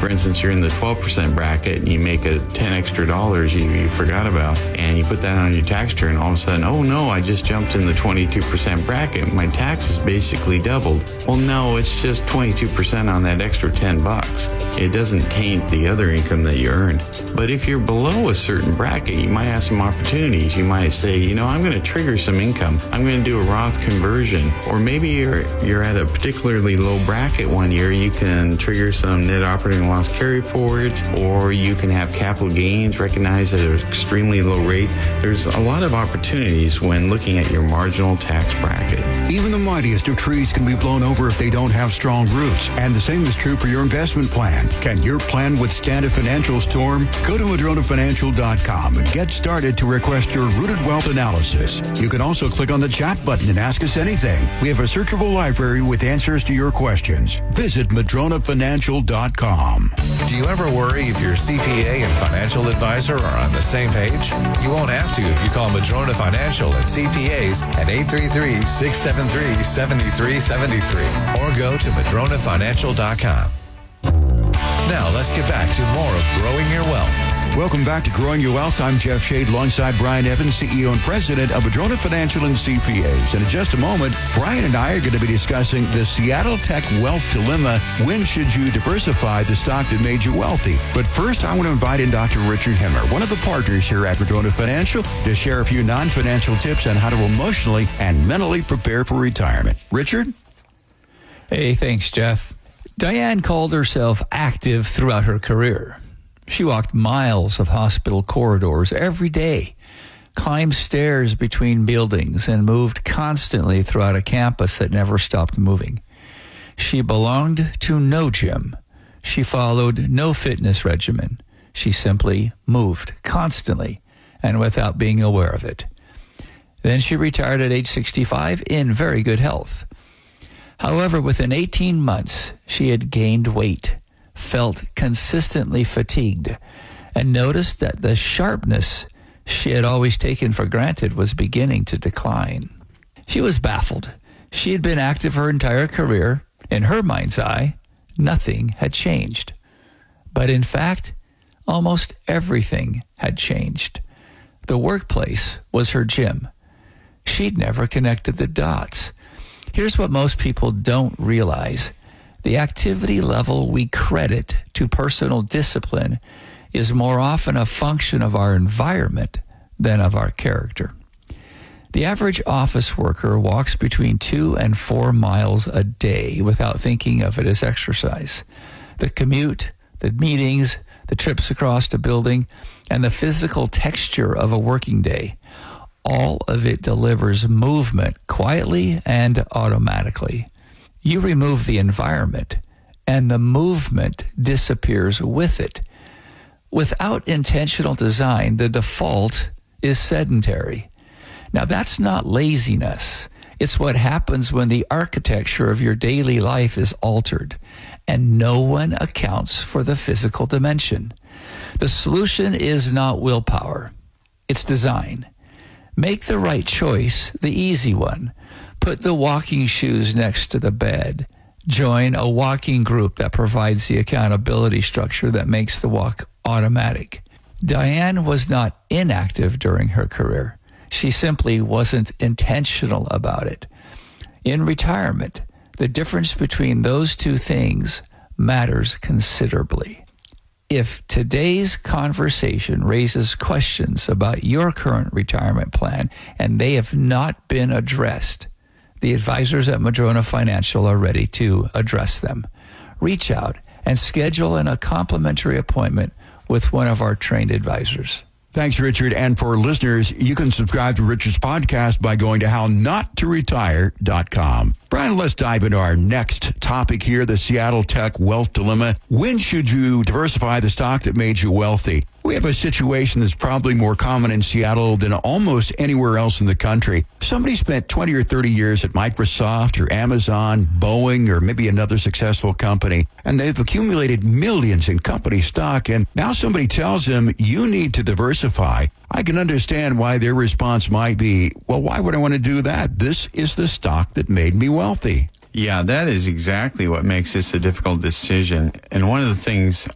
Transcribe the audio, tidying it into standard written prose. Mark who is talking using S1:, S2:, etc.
S1: For instance, you're in the 12% bracket and you make a 10 extra dollars you forgot about, and you put that on your tax return, all of a sudden, oh no, I just jumped in the 22% bracket. My taxes basically doubled. Well, no, it's just 22% on that extra $10. It doesn't taint the other income that you earned. But if you're below a certain bracket, you might have some opportunities. You might say, I'm going to trigger some income. I'm going to do a Roth conversion. Or maybe you're at a particularly low bracket one year. You can trigger some net operating loss carry forwards, or you can have capital gains recognized at an extremely low rate. There's a lot of opportunities when looking at your marginal tax bracket.
S2: Even the mightiest of trees can be blown over if they don't have strong roots. And the same is true for your investment plan. Can your plan withstand a financial storm? Go to MadronaFinancial.com and get started to request your Rooted Wealth analysis. You can also click on the chat button and ask us anything. We have a searchable library with answers to your questions. Visit MadronaFinancial.com.
S3: Do you ever worry if your CPA and financial advisor are on the same page? You won't have to if you call Madrona Financial and CPAs at 833-673-7373 or go to MadronaFinancial.com. Now let's get back to more of Growing Your Wealth.
S2: Welcome back to Growing Your Wealth. I'm Jeff Shade alongside Brian Evans, CEO and President of Madrona Financial and CPAs. And in just a moment, Brian and I are going to be discussing the Seattle Tech Wealth Dilemma. When should you diversify the stock that made you wealthy? But first, I want to invite in Dr. Richard Hemmer, one of the partners here at Madrona Financial, to share a few non-financial tips on how to emotionally and mentally prepare for retirement. Richard?
S4: Hey, thanks, Jeff. Diane called herself active throughout her career. She walked miles of hospital corridors every day, climbed stairs between buildings, and moved constantly throughout a campus that never stopped moving. She belonged to no gym. She followed no fitness regimen. She simply moved constantly and without being aware of it. Then she retired at age 65 in very good health. However, within 18 months, she had gained weight, felt consistently fatigued, and noticed that the sharpness she had always taken for granted was beginning to decline. She was baffled. She had been active her entire career. In her mind's eye, nothing had changed. But in fact, almost everything had changed. The workplace was her gym. She'd never connected the dots. Here's what most people don't realize. The activity level we credit to personal discipline is more often a function of our environment than of our character. The average office worker walks between 2 and 4 miles a day without thinking of it as exercise. The commute, the meetings, the trips across the building, and the physical texture of a working day, all of it delivers movement quietly and automatically. You remove the environment, and the movement disappears with it. Without intentional design, the default is sedentary. Now, that's not laziness. It's what happens when the architecture of your daily life is altered, and no one accounts for the physical dimension. The solution is not willpower. It's design. Make the right choice, the easy one. Put the walking shoes next to the bed. Join a walking group that provides the accountability structure that makes the walk automatic. Diane was not inactive during her career. She simply wasn't intentional about it. In retirement, the difference between those two things matters considerably. If today's conversation raises questions about your current retirement plan and they have not been addressed, the advisors at Madrona Financial are ready to address them. Reach out and schedule a complimentary appointment with one of our trained advisors.
S2: Thanks, Richard. And for listeners, you can subscribe to Richard's podcast by going to HowNotToRetire.com. Brian, let's dive into our next topic here, the Seattle Tech Wealth Dilemma. When should you diversify the stock that made you wealthy? We have a situation that's probably more common in Seattle than almost anywhere else in the country. Somebody spent 20 or 30 years at Microsoft or Amazon, Boeing, or maybe another successful company, and they've accumulated millions in company stock, and now somebody tells them, you need to diversify. I can understand why their response might be, well, why would I want to do that? This is the stock that made me wealthy.
S1: Yeah, that is exactly what makes this a difficult decision. And one of the things